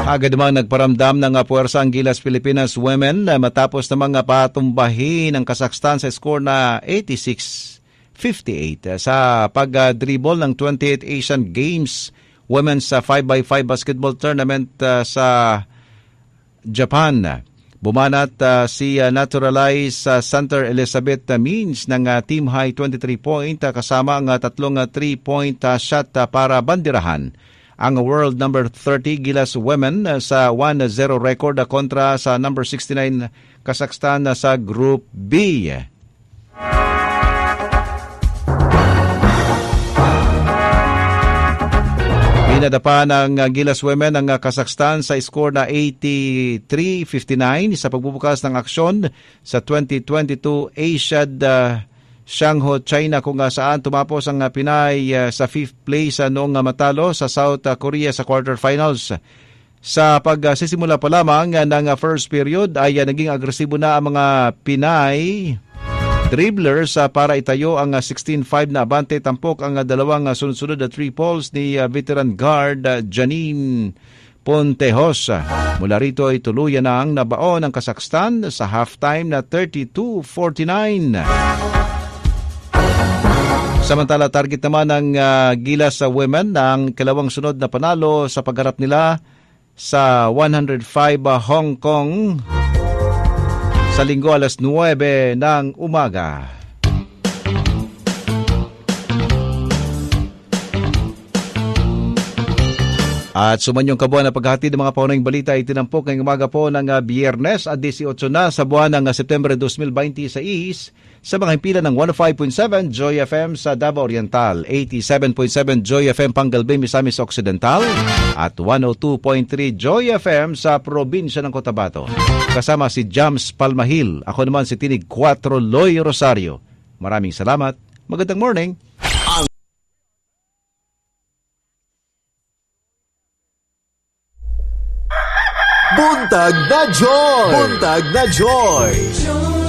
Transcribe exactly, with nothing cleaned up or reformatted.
Agad namang nagparamdam ng uh, puwersa ang Gilas Pilipinas Women uh, matapos namang uh, patumbahin ng Kazakhstan sa score na eighty-six fifty-eight uh, sa pag-dribble uh, ng twenty-eighth Asian Games Women's uh, five by five basketball tournament uh, sa Japan. Bumanat uh, si uh, naturalized uh, center Elizabeth uh, Means ng uh, team high twenty-three point uh, kasama ang uh, tatlong uh, three-point uh, shot uh, para bandirahan ang world number thirty Gilas Women uh, sa one zero record uh, kontra sa number sixty-nine Kazakhstan uh, sa Group B. Pinadapa ng uh, Gilas Women ang uh, Kazakhstan sa score na eighty-three fifty-nine sa pagbubukas ng aksyon sa twenty twenty-two Asiad uh, Shanghai, China kung uh, saan tumapos ang uh, Pinay uh, sa fifth place uh, noong uh, matalo sa South uh, Korea sa quarterfinals. Sa pagsisimula uh, pa lamang uh, ng uh, first period ay uh, naging agresibo na ang mga Pinay dribblers uh, para itayo ang uh, sixteen five na abante. Tampok ang uh, dalawang uh, sunod-sunod na three balls ni uh, veteran guard uh, Janine Pontejos. Mula rito ay tuluyan na ang nabaon ng Kazakhstan sa halftime na thirty-two forty-nine. Samantala, target naman ng uh, Gilas sa Women ang kalawang sunod na panalo sa pagharap nila sa one oh five uh, Hong Kong sa linggo alas nuwebe ng umaga. At sumanyong kabuan na paghatid ng mga paunahing balita ay tinampok ngayong umaga po ng uh, Biyernes at eighteen na sa buwan ng uh, September twenty twenty-six sa mga himpilan ng one oh five point seven Joy F M sa Davao Oriental, eighty-seven point seven Joy F M Pangalbay, Misamis Occidental at one oh two point three Joy F M sa probinsya ng Cotabato. Kasama si Jams Palmahil, ako naman si Tinig four Loy Rosario. Maraming salamat, magandang morning. Buntag na Joy! Buntag na Joy!